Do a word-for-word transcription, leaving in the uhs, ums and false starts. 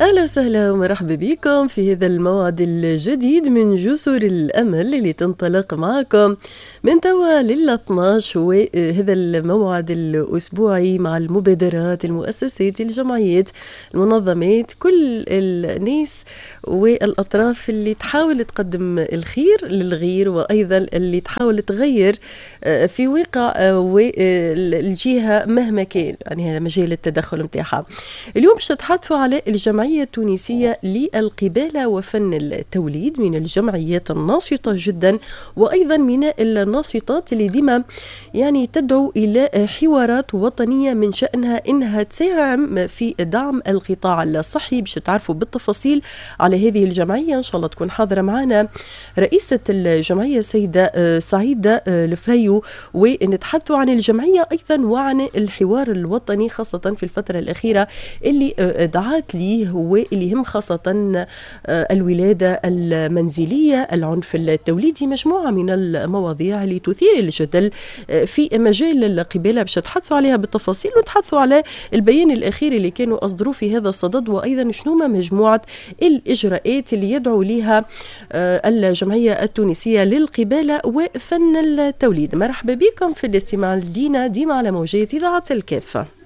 أهلا وسهلا ومرحبا بكم في هذا الموعد الجديد من جسور الأمل اللي تنطلق معكم من توا لل اثناش. وهذا الموعد الأسبوعي مع المبادرات، المؤسسات، الجمعيات، المنظمات، كل الناس والأطراف اللي تحاول تقدم الخير للغير، وأيضا اللي تحاول تغير في واقع والجهة مهما كان يعني مجال التدخل متاعها. اليوم باش نتحدثوا على الجمعية التونسية للقبالة وفن التوليد، من الجمعيات الناشطة جدا وأيضا من الناشطات اللي ديما يعني تدعو إلى حوارات وطنية من شأنها إنها تساهم في دعم القطاع الصحي. باش تعرفوا بالتفاصيل على هذه الجمعية إن شاء الله تكون حاضرة معنا رئيسة الجمعية سيدة سعيدة الفريو، ونتحدثوا عن الجمعية أيضا وعن الحوار الوطني خاصة في الفترة الأخيرة اللي دعات ليه، واللي هم خاصة الولادة المنزلية، العنف التوليدي، مجموعة من المواضيع اللي تثير الجدل في مجال القبالة. باش نتحدثوا عليها بالتفاصيل ونتحدثوا على البيان الأخير اللي كانوا أصدروا في هذا الصدد، وأيضا شنو مجموعة الإجراءات اللي يدعو لها الجمعية التونسية للقبالة وفن التوليد. مرحبا بكم في الاستماع لينا ديما على موجات إذاعة الكافة.